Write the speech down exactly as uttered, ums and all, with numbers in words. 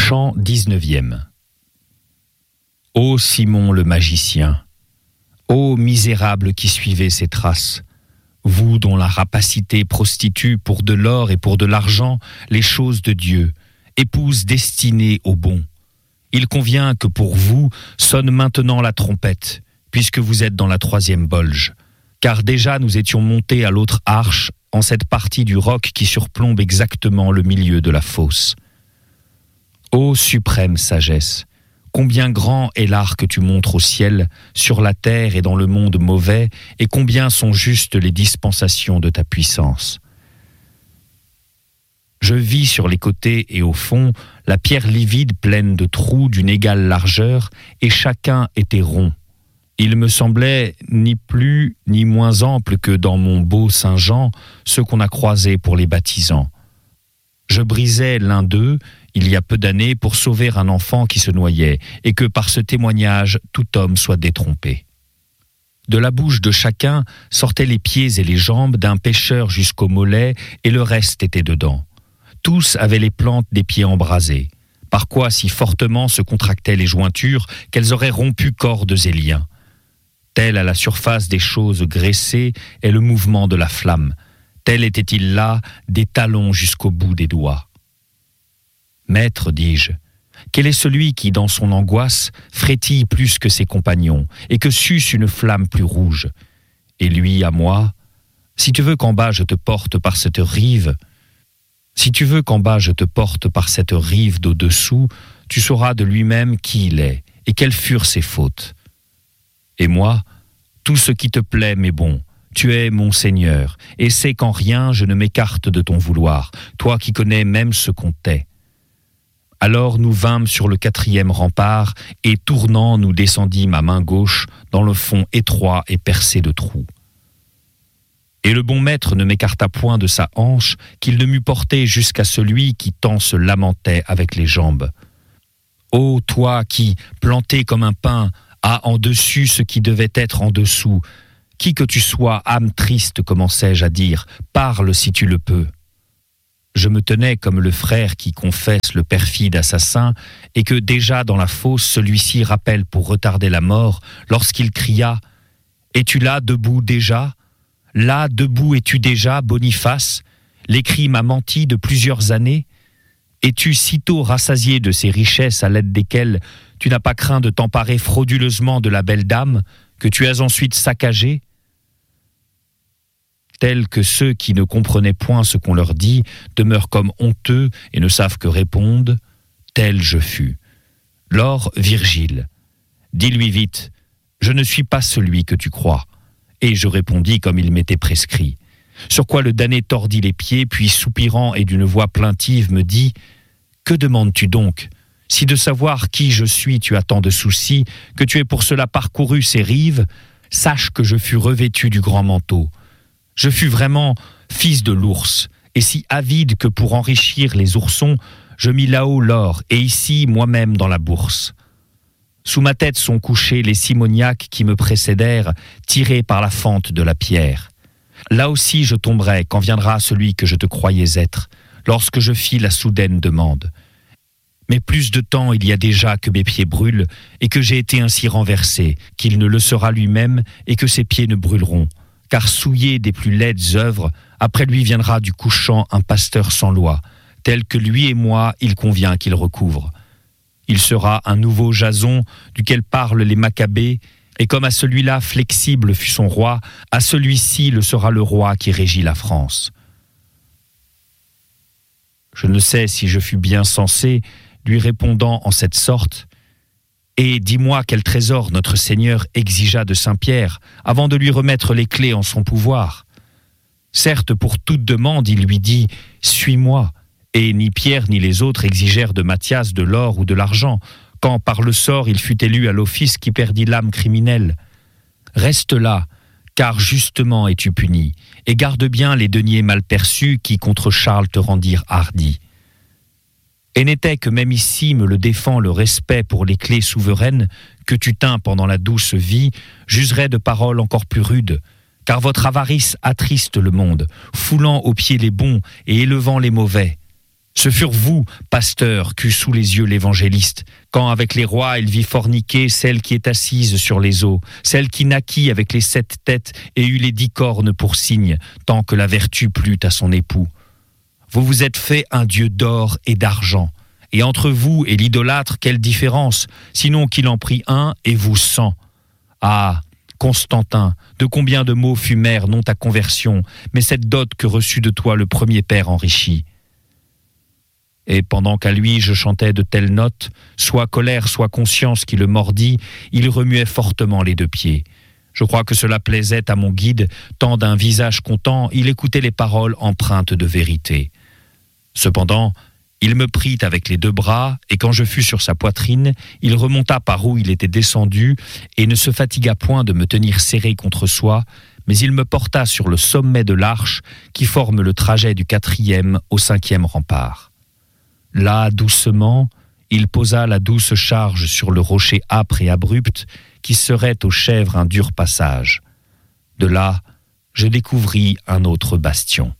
Chant dix-neuvième. Ô Simon le magicien, ô misérable qui suivez ses traces, vous dont la rapacité prostitue pour de l'or et pour de l'argent les choses de Dieu, épouse destinée au bon. Il convient que pour vous sonne maintenant la trompette, puisque vous êtes dans la troisième bolge. Car déjà nous étions montés à l'autre arche, en cette partie du roc qui surplombe exactement le milieu de la fosse. Ô suprême sagesse, combien grand est l'art que tu montres au ciel, sur la terre et dans le monde mauvais, et combien sont justes les dispensations de ta puissance. Je vis sur les côtés et au fond la pierre livide pleine de trous d'une égale largeur, et chacun était rond. Il me semblait ni plus ni moins ample que dans mon beau Saint-Jean, ceux qu'on a croisés pour les baptisants. Je brisais l'un d'eux, il y a peu d'années, pour sauver un enfant qui se noyait, et que par ce témoignage, tout homme soit détrompé. De la bouche de chacun sortaient les pieds et les jambes d'un pêcheur jusqu'au mollet, et le reste était dedans. Tous avaient les plantes des pieds embrasées, par quoi si fortement se contractaient les jointures qu'elles auraient rompu cordes et liens. Tel à la surface des choses graissées est le mouvement de la flamme, tel était-il là des talons jusqu'au bout des doigts. Maître, dis-je, quel est celui qui, dans son angoisse, frétille plus que ses compagnons, et que suce une flamme plus rouge? Et lui, à moi, si tu veux qu'en bas je te porte par cette rive, si tu veux qu'en bas je te porte par cette rive d'au-dessous, tu sauras de lui-même qui il est, et quelles furent ses fautes. Et moi, tout ce qui te plaît m'est bon. Tu es mon Seigneur, et sais qu'en rien je ne m'écarte de ton vouloir, toi qui connais même ce qu'on tait. Alors nous vînmes sur le quatrième rempart, et tournant nous descendîmes à main gauche dans le fond étroit et percé de trous. Et le bon maître ne m'écarta point de sa hanche, qu'il ne m'eût porté jusqu'à celui qui tant se lamentait avec les jambes. Ô toi qui, planté comme un pin, as en dessus ce qui devait être en dessous, qui que tu sois, âme triste, commençai-je à dire, parle si tu le peux. Je me tenais comme le frère qui confesse le perfide assassin, et que déjà dans la fosse celui-ci rappelle pour retarder la mort, lorsqu'il cria « Es-tu là debout déjà ? Là debout es-tu déjà, Boniface ? L'écrit m'a menti de plusieurs années. Es-tu sitôt rassasié de ces richesses à l'aide desquelles tu n'as pas craint de t'emparer frauduleusement de la belle dame, que tu as ensuite saccagée ? Tels que ceux qui ne comprenaient point ce qu'on leur dit, demeurent comme honteux et ne savent que répondre, tel je fus. Lors Virgile, dis-lui vite, je ne suis pas celui que tu crois. Et je répondis comme il m'était prescrit. Sur quoi le damné tordit les pieds, puis soupirant et d'une voix plaintive me dit « Que demandes-tu donc ? Si de savoir qui je suis tu as tant de soucis, que tu aies pour cela parcouru ces rives, sache que je fus revêtu du grand manteau. Je fus vraiment fils de l'ours, et si avide que pour enrichir les oursons, je mis là-haut l'or, et ici moi-même dans la bourse. Sous ma tête sont couchés les simoniaques qui me précédèrent, tirés par la fente de la pierre. Là aussi je tomberai quand viendra celui que je te croyais être, lorsque je fis la soudaine demande. Mais plus de temps il y a déjà que mes pieds brûlent, et que j'ai été ainsi renversé, qu'il ne le sera lui-même, et que ses pieds ne brûleront. Car souillé des plus laides œuvres, après lui viendra du couchant un pasteur sans loi, tel que lui et moi il convient qu'il recouvre. Il sera un nouveau Jason, duquel parlent les Maccabées, et comme à celui-là flexible fut son roi, à celui-ci le sera le roi qui régit la France. Je ne sais si je fus bien sensé, lui répondant en cette sorte, « Et dis-moi quel trésor notre Seigneur exigea de Saint-Pierre, avant de lui remettre les clés en son pouvoir. Certes, pour toute demande, il lui dit, « Suis-moi », et ni Pierre ni les autres exigèrent de Matthias de l'or ou de l'argent, quand par le sort il fut élu à l'office qui perdit l'âme criminelle. Reste là, car justement es-tu puni, et garde bien les deniers mal perçus qui contre Charles te rendirent hardi. Et n'était que même ici me le défend le respect pour les clés souveraines que tu tins pendant la douce vie, j'userais de paroles encore plus rudes, car votre avarice attriste le monde, foulant aux pieds les bons et élevant les mauvais. Ce furent vous, pasteurs, qu'eut sous les yeux l'évangéliste, quand avec les rois il vit forniquer celle qui est assise sur les eaux, celle qui naquit avec les sept têtes et eut les dix cornes pour signe, tant que la vertu plut à son époux. Vous vous êtes fait un Dieu d'or et d'argent, et entre vous et l'idolâtre, quelle différence, sinon qu'il en prit un et vous cent. Ah, Constantin, de combien de mots fumèrent non ta conversion, mais cette dot que reçut de toi le premier père enrichi. Et pendant qu'à lui je chantais de telles notes, soit colère, soit conscience qui le mordit, il remuait fortement les deux pieds. Je crois que cela plaisait à mon guide, tant d'un visage content, il écoutait les paroles empreintes de vérité. Cependant, il me prit avec les deux bras, et quand je fus sur sa poitrine, il remonta par où il était descendu, et ne se fatigua point de me tenir serré contre soi, mais il me porta sur le sommet de l'arche qui forme le trajet du quatrième au cinquième rempart. Là, doucement, il posa la douce charge sur le rocher âpre et abrupt qui serait aux chèvres un dur passage. De là, je découvris un autre bastion.